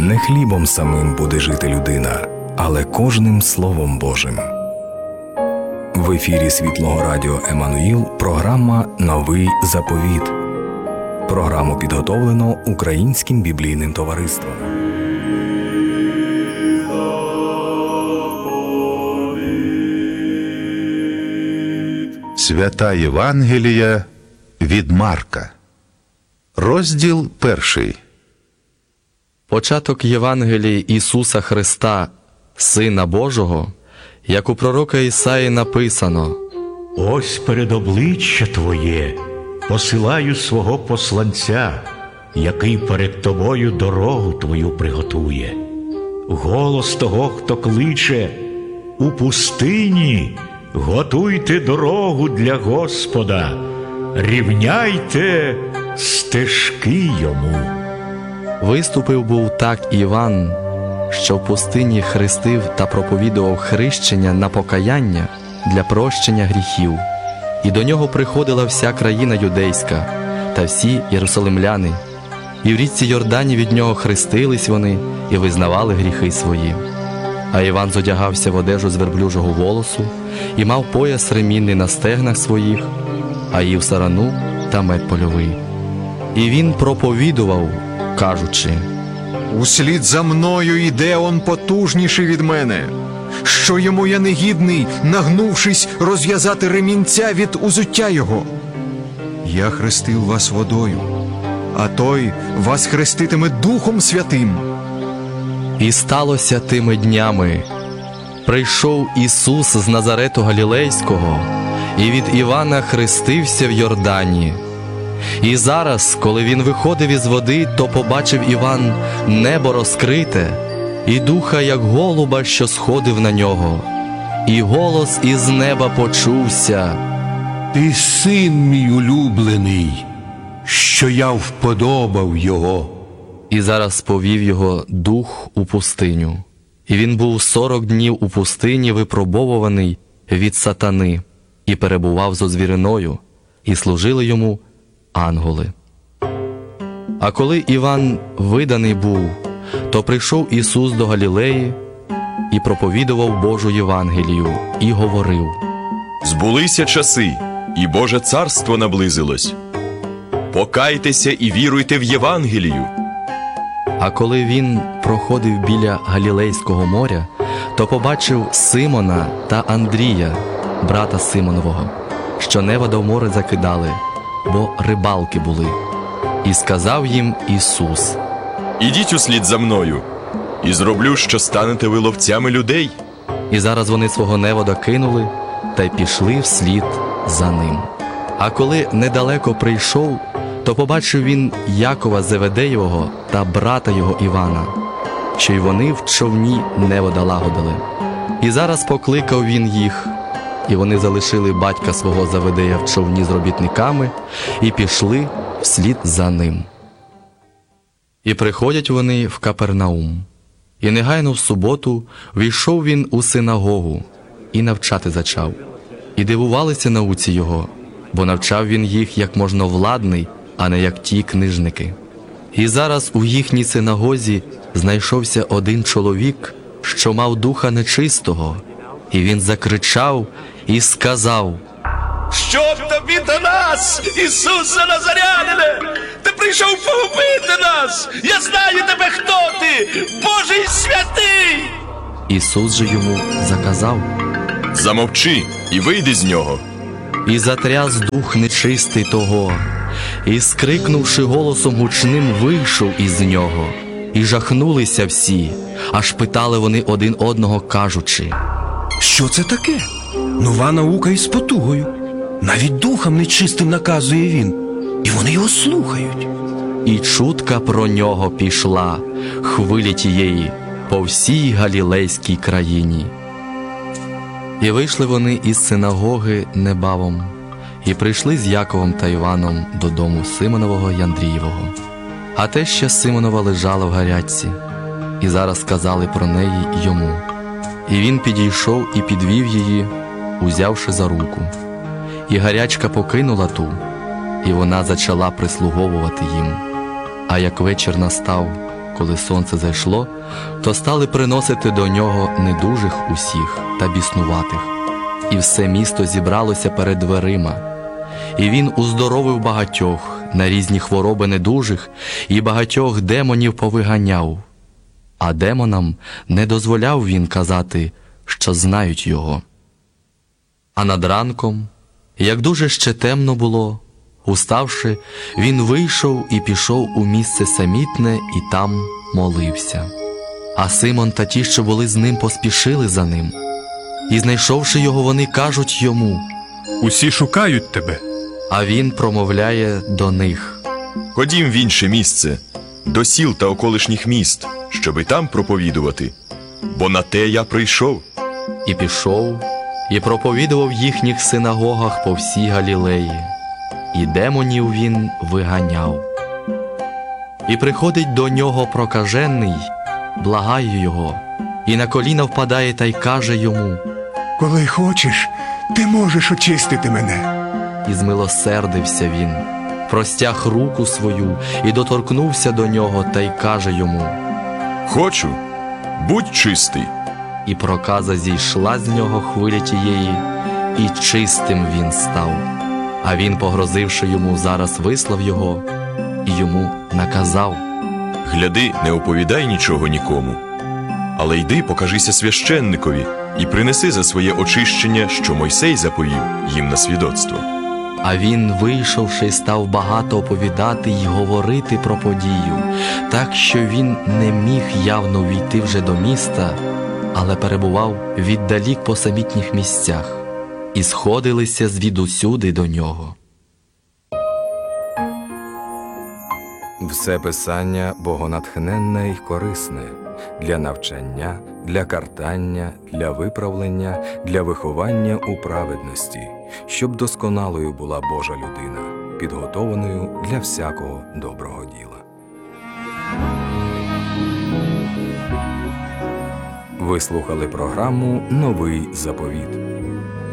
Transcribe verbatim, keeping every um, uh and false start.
Не хлібом самим буде жити людина, але кожним Словом Божим. В ефірі Світлого Радіо Еммануїл програма «Новий заповіт». Програму підготовлено Українським біблійним товариством. Свята Євангелія від Марка. Розділ перший. Початок Євангелії Ісуса Христа, Сина Божого, як у пророка Ісаї написано: «Ось перед обличчя Твоє посилаю свого посланця, який перед Тобою дорогу Твою приготує. Голос того, хто кличе: у пустині готуйте дорогу для Господа, рівняйте стежки Йому». Виступив був так Іван, що в пустині хрестив та проповідував хрещення на покаяння для прощення гріхів. І до нього приходила вся країна юдейська та всі єрусалимляни. І в річці Йордані від нього хрестились вони і визнавали гріхи свої. А Іван зодягався в одежу з верблюжого волосу і мав пояс ремінний на стегнах своїх, а їв сарану та мед польовий. І він проповідував, кажучи: «Услід за мною йде он потужніший від мене, що йому я негідний, нагнувшись, розв'язати ремінця від узуття його. Я хрестив вас водою, а той вас хреститиме Духом Святим». І сталося тими днями: прийшов Ісус з Назарету Галілейського, і від Івана хрестився в Йордані. І зараз, коли він виходив із води, то побачив Іван небо розкрите, і духа, як голуба, що сходив на нього. І голос із неба почувся: «Ти син мій улюблений, що я вподобав його». І зараз повів його дух у пустиню. І він був сорок днів у пустині, випробовуваний від сатани, і перебував зо звіриною, і служили йому ангели. А коли Іван виданий був, то прийшов Ісус до Галілеї і проповідував Божу Євангелію, і говорив: «Збулися часи, і Боже царство наблизилось. Покайтеся і віруйте в Євангелію». А коли він проходив біля Галілейського моря, то побачив Симона та Андрія, брата Симонового, що невода в море закидали, бо рибалки були. І сказав їм Ісус: «Ідіть услід за мною, і зроблю, що станете ви ловцями людей». І зараз вони свого невода кинули та й пішли вслід за ним. А коли недалеко прийшов, то побачив він Якова Зеведеєвого та брата його Івана, що й вони в човні невода лагодили. І зараз покликав він їх, і вони залишили батька свого Зеведея в човні з робітниками і пішли вслід за ним. І приходять вони в Капернаум. І негайно в суботу війшов він у синагогу і навчати зачав. І дивувалися науці його, бо навчав він їх як можновладний, а не як ті книжники. І зараз у їхній синагозі знайшовся один чоловік, що мав духа нечистого, і він закричав і сказав: «Що тобі до нас, Ісусе Назарянине? Ти прийшов погубити нас! Я знаю тебе, хто ти, Божий святий!» Ісус же йому заказав: «Замовчи і вийди з нього». І затряс дух нечистий того, і, скрикнувши голосом гучним, вийшов із нього. І жахнулися всі, аж питали вони один одного, кажучи: «Що це таке? Нова наука із потугою. Навіть духам нечистим наказує він, і вони його слухають». І чутка про нього пішла, хвилі тієї, по всій Галілейській країні. І вийшли вони із синагоги небавом, і прийшли з Яковом та Іваном додому Симонового й Андрієвого. А теща Симонова лежала в гарячці, і зараз сказали про неї йому. І він підійшов і підвів її, узявши за руку. І гарячка покинула ту, і вона зачала прислуговувати їм. А як вечір настав, коли сонце зайшло, то стали приносити до нього недужих усіх та біснуватих. І все місто зібралося перед дверима. І він уздоровив багатьох, на різні хвороби недужих, і багатьох демонів повиганяв. А демонам не дозволяв він казати, що знають його. А над ранком, як дуже ще темно було, уставши, він вийшов і пішов у місце самітне і там молився. А Симон та ті, що були з ним, поспішили за ним. І, знайшовши його, вони кажуть йому: Усі шукають тебе. а він промовляє до них: Ходім в інше місце, до сіл та околишніх міст, щоби там проповідувати, бо на те я прийшов. І пішов, і проповідував в їхніх синагогах по всій Галілеї, і демонів він виганяв. І приходить до нього прокажений, благає його, і на коліна впадає та й каже йому: Коли хочеш, ти можеш очистити мене. І змилосердився він, простяг руку свою і доторкнувся до нього та й каже йому: Хочу, будь чистий. І проказа зійшла з нього хвиля тієї, і чистим він став. А він, погрозивши йому, зараз вислав його, і йому наказав: Гляди, не оповідай нічого нікому, але йди, покажися священникові і принеси за своє очищення, що Мойсей заповів їм на свідоцтво. А він, вийшовши, став багато оповідати й говорити про подію, так що він не міг явно війти вже до міста, але перебував віддалік по самітніх місцях, і сходилися звідусюди до нього. Все писання богонатхненне й корисне для навчання, для картання, для виправлення, для виховання у праведності, щоб досконалою була Божа людина, підготованою для всякого доброго діла. Ви слухали програму «Новий заповіт».